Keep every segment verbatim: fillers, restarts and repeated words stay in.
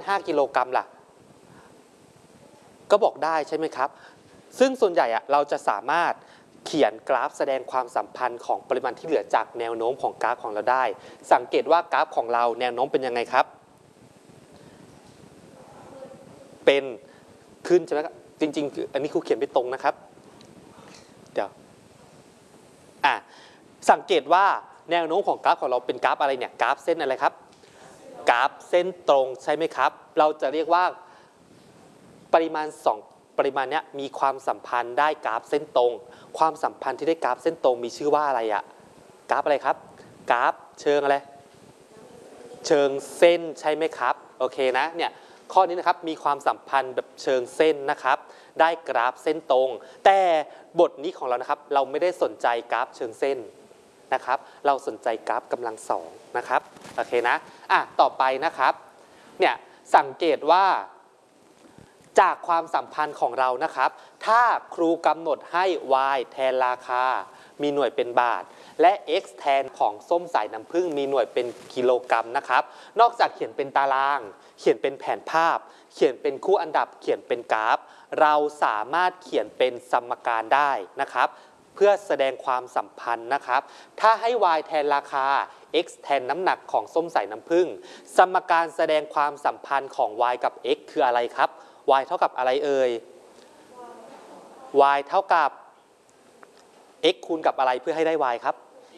ห้ากิโลกรัมล่ะก็บอกได้ใช่ไหมครับซึ่งส่วนใหญ่อะเราจะสามารถเขียนกราฟแสดงความสัมพันธ์ของปริมาณที่เหลือจากแนวโน้มของกราฟของเราได้สังเกตว่ากราฟของเราแนวโน้มเป็นยังไงครับเป็นขึ้นใช่ไหมครับจริงๆอันนี้ครูเขียนไม่ตรงนะครับเดี๋ยวอ่ะสังเกตว่าแนวโน้มของกราฟของเราเป็นกราฟอะไรเนี่ยกราฟเส้นอะไรครับกราฟเส้นตรงใช่ไหมครับเราจะเรียกว่าปริมาณสองปริมาณเนี้ยมีความสัมพันธ์ได้กราฟเส้นตรงความสัมพันธ์ที่ได้กราฟเส้นตรงมีชื่อว่าอะไรอะกราฟอะไรครับกราฟเชิงอะไรเชิงเส้นใช่ไหมครับโอเคนะเนี่ยข้อนี้นะครับมีความสัมพันธ์แบบเชิงเส้นนะครับได้กราฟเส้นตรงแต่บทนี้ของเรานะครับเราไม่ได้สนใจกราฟเชิงเส้นนะครับเราสนใจกราฟกำลังสองนะครับโอเคนะอ่ะต่อไปนะครับเนี่ยสังเกตว่าจากความสัมพันธ์ของเรานะครับถ้าครูกำหนดให้ y แทนราคามีหน่วยเป็นบาทและ x แทนของส้มสายน้ำผึ้งมีหน่วยเป็นกิโลกรัมนะครับนอกจากเขียนเป็นตารางเขียนเป็นแผนภาพเขียนเป็นคู่อันดับเขียนเป็นกราฟเราสามารถเขียนเป็นสมการได้นะครับเพื่อแสดงความสัมพันธ์นะครับถ้าให้ y แทนราคา x แทนน้ำหนักของส้มสายน้ำผึ้งสมการแสดงความสัมพันธ์ของ y กับ x คืออะไรครับ y เท่ากับอะไรเอ่ย y เท่ากับ x คูณกับอะไรเพื่อให้ได้ y ครับ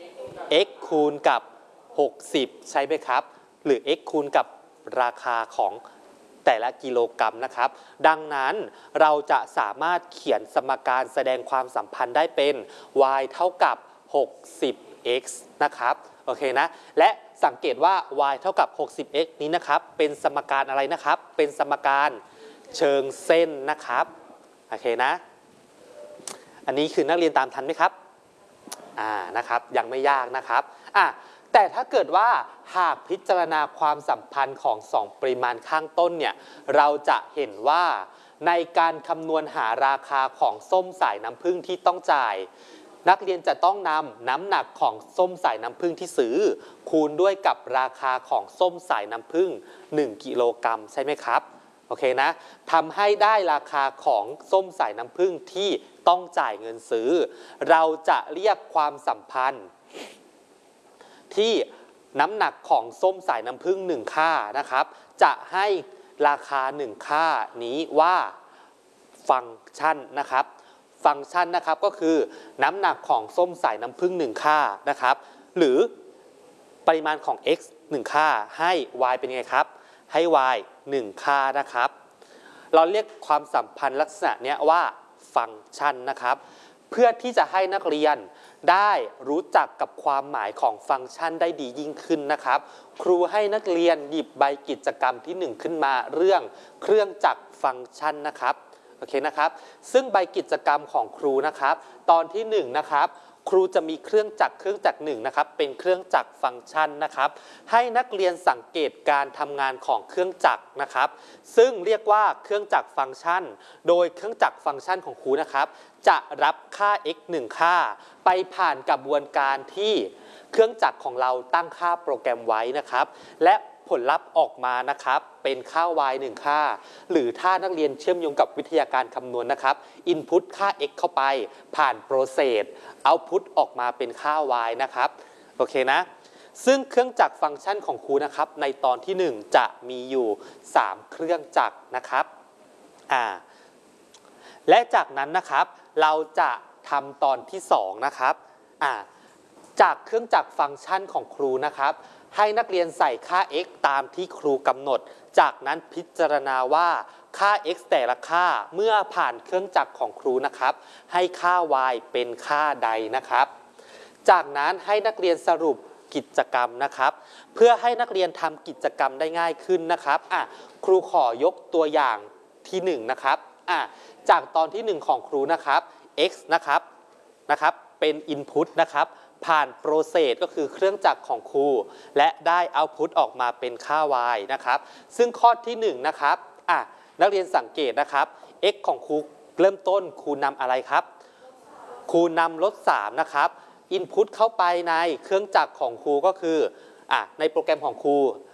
x คูณกับหกสิบใช่ไหมครับหรือ x คูณกับราคาของแต่ละกิโลกรัมนะครับดังนั้นเราจะสามารถเขียนสมการแสดงความสัมพันธ์ได้เป็น y เท่ากับ หกสิบ x นะครับโอเคนะและสังเกตว่า y เท่ากับ หกสิบ x นี้นะครับเป็นสมการอะไรนะครับเป็นสมการเชิงเส้นนะครับโอเคนะอันนี้คือนักเรียนตามทันไหมครับอ่านะครับยังไม่ยากนะครับอ่ะแต่ถ้าเกิดว่าหากพิจารณาความสัมพันธ์ของสองปริมาณข้างต้นเนี่ยเราจะเห็นว่าในการคำนวณหาราคาของส้มสายน้ำผึ้งที่ต้องจ่ายนักเรียนจะต้องนำน้ำหนักของส้มสายน้ำผึ้งที่ซื้อคูณด้วยกับราคาของส้มสายน้ำผึ้งหนึ่งกิโลกรัมใช่ไหมครับโอเคนะทำให้ได้ราคาของส้มสายน้ำผึ้งที่ต้องจ่ายเงินซื้อเราจะเรียกความสัมพันธ์ที่น้ำหนักของส้มสายน้ำผึ้งหนึ่งค่านะครับจะให้ราคาหนึ่งค่านี้ว่าฟังก์ชันนะครับฟังก์ชันนะครับก็คือน้ำหนักของส้มสายน้ำผึ้งหนึ่งค่านะครับหรือปริมาณของ x หนึ่งค่าให้ y เป็นไงครับให้ y หนึ่งค่านะครับเราเรียกความสัมพันธ์ลักษณะนี้ว่าฟังก์ชันนะครับเพื่อที่จะให้นักเรียนได้รู้จักกับความหมายของฟังก์ชันได้ดียิ่งขึ้นนะครับครูให้นักเรียนหยิบใบกิจกรรมที่หนึ่งขึ้นมาเรื่องเครื่องจักรฟังก์ชันนะครับโอเคนะครับซึ่งใบกิจกรรมของครูนะครับตอนที่หนึ่งนะครับครูจะมีเครื่องจักรเครื่องจักรหนึ่งนะครับเป็นเครื่องจักรฟังก์ชันนะครับให้นักเรียนสังเกตการทำงานของเครื่องจักรนะครับซึ่งเรียกว่าเครื่องจักรฟังก์ชันโดยเครื่องจักรฟังก์ชันของครูนะครับจะรับค่า x หนึ่งค่าไปผ่านกระบวนการที่เครื่องจักรของเราตั้งค่าโปรแกรมไว้นะครับและผลลัพธ์ออกมานะครับเป็นค่า y หนึ่งค่าหรือถ้านักเรียนเชื่อมโยงกับวิทยาการคำนวณนะครับ input ค่า x เข้าไปผ่าน process output ออกมาเป็นค่า y นะครับโอเคนะซึ่งเครื่องจักรฟังก์ชันของครูนะครับในตอนที่หนึ่งจะมีอยู่สามเครื่องจักรนะครับอ่าและจากนั้นนะครับเราจะทำตอนที่สองนะครับอ่าจากเครื่องจักรฟังก์ชันของครูนะครับให้นักเรียนใส่ค่า x ตามที่ครูกำหนดจากนั้นพิจารณาว่าค่า x แต่ละค่าเมื่อผ่านเครื่องจักรของครูนะครับให้ค่า y เป็นค่าใดนะครับจากนั้นให้นักเรียนสรุปกิจกรรมนะครับเพื่อให้นักเรียนทำกิจกรรมได้ง่ายขึ้นนะครับอ่ะครูขอยกตัวอย่างที่หนึ่งนะครับอ่ะจากตอนที่หนึ่งของครูนะครับ x นะครับนะครับเป็น input นะครับผ่าน process ก็คือเครื่องจักรของครูและได้ output ออกมาเป็นค่า y นะครับซึ่งข้อที่หนึ่งนะครับอ่ะนักเรียนสังเกตนะครับ x ของครูเริ่มต้นครูนำอะไรครับครูนำลดสามนะครับ input เข้าไปในเครื่องจักรของครูก็คืออ่ะในโปรแกรมของครู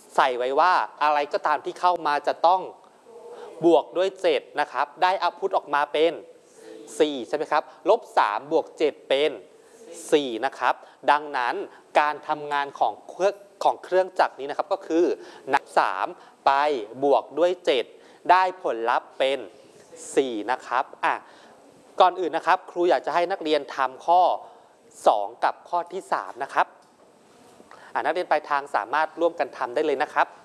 ใส่ไว้ว่าอะไรก็ตามที่เข้ามาจะต้องบวกด้วยเจ็ดนะครับได้เอาพุทออกมาเป็นสี่ใช่ไหมครับลบสามบวกเจ็ดเป็นสี่นะครับดังนั้นการทำงานของเครื่องของเครื่องจักรนี้นะครับก็คือนับสามไปบวกด้วยเจ็ดได้ผลลัพธ์เป็นสี่นะครับอ่ะก่อนอื่นนะครับครูอยากจะให้นักเรียนทำข้อสองกับข้อที่สามนะครับอ่ะนักเรียนปลายทางสามารถร่วมกันทำได้เลยนะครับ